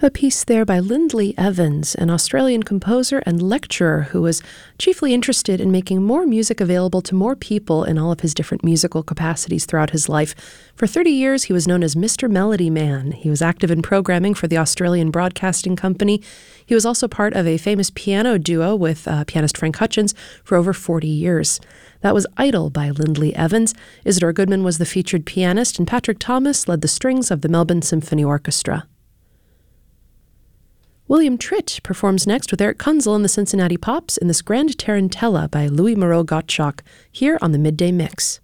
A piece there by Lindley Evans, an Australian composer and lecturer who was chiefly interested in making more music available to more people in all of his different musical capacities throughout his life. For 30 years, he was known as Mr. Melody Man. He was active in programming for the Australian Broadcasting Company. He was also part of a famous piano duo with pianist Frank Hutchins for over 40 years. That was Idol by Lindley Evans. Isidore Goodman was the featured pianist, and Patrick Thomas led the strings of the Melbourne Symphony Orchestra. William Tritt performs next with Eric Kunzel and the Cincinnati Pops in this Grand Tarantella by Louis Moreau Gottschalk, here on the Midday Mix.